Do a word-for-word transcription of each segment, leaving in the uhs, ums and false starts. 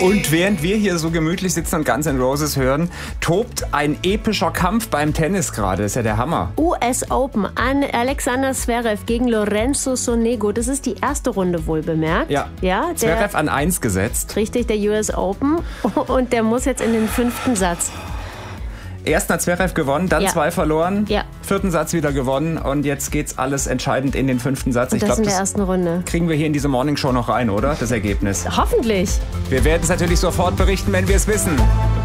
Und während wir hier so gemütlich sitzen und Guns N' Roses hören, tobt ein epischer Kampf beim Tennis gerade. Das ist ja der Hammer. U S Open an Alexander Zverev gegen Lorenzo Sonego. Das ist die erste Runde, wohl bemerkt. Ja, ja der, Zverev an eins gesetzt. Richtig, der U S Open. Und der muss jetzt in den fünften Satz. Erst hat Zverev gewonnen, dann ja. zwei verloren, ja. vierten Satz wieder gewonnen und jetzt geht's alles entscheidend in den fünften Satz. Und ich das glaub, in der das ersten Runde. Kriegen wir hier in diese Morning Show noch rein, oder? Das Ergebnis. Hoffentlich. Wir werden es natürlich sofort berichten, wenn wir es wissen.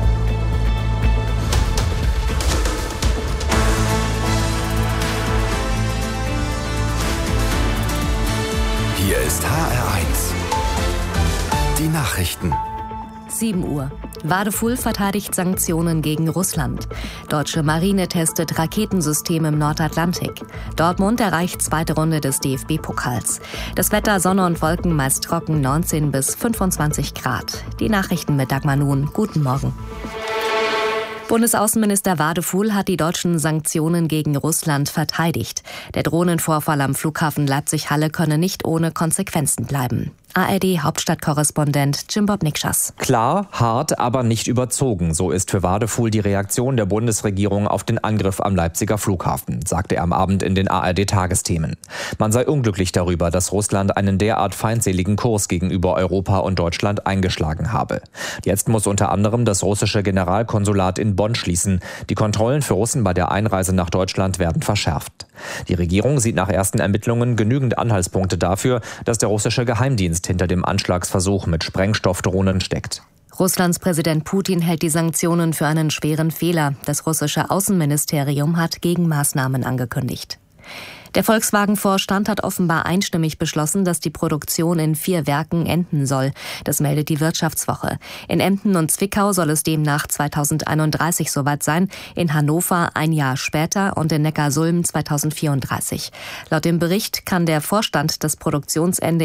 Hier ist H R eins. Die Nachrichten. sieben Uhr. Wadefuhl verteidigt Sanktionen gegen Russland. Deutsche Marine testet Raketensysteme im Nordatlantik. Dortmund erreicht zweite Runde des D F B-Pokals. Das Wetter, Sonne und Wolken meist trocken, neunzehn bis fünfundzwanzig Grad. Die Nachrichten mit Dagmar Nuhn. Guten Morgen. Bundesaußenminister Wadefuhl hat die deutschen Sanktionen gegen Russland verteidigt. Der Drohnenvorfall am Flughafen Leipzig-Halle könne nicht ohne Konsequenzen bleiben. A R D-Hauptstadtkorrespondent Jim Bob-Nikschas. Klar, hart, aber nicht überzogen. So ist für Wadefuhl die Reaktion der Bundesregierung auf den Angriff am Leipziger Flughafen, sagte er am Abend in den A R D-Tagesthemen. Man sei unglücklich darüber, dass Russland einen derart feindseligen Kurs gegenüber Europa und Deutschland eingeschlagen habe. Jetzt muss unter anderem das russische Generalkonsulat in Bonn schließen. Die Kontrollen für Russen bei der Einreise nach Deutschland werden verschärft. Die Regierung sieht nach ersten Ermittlungen genügend Anhaltspunkte dafür, dass der russische Geheimdienst hinter dem Anschlagsversuch mit Sprengstoffdrohnen steckt. Russlands Präsident Putin hält die Sanktionen für einen schweren Fehler. Das russische Außenministerium hat Gegenmaßnahmen angekündigt. Der Volkswagen-Vorstand hat offenbar einstimmig beschlossen, dass die Produktion in vier Werken enden soll. Das meldet die Wirtschaftswoche. In Emden und Zwickau soll es demnach zweitausendeinunddreißig soweit sein, in Hannover ein Jahr später und in Neckarsulm zweitausendvierunddreißig. Laut dem Bericht kann der Vorstand das Produktionsende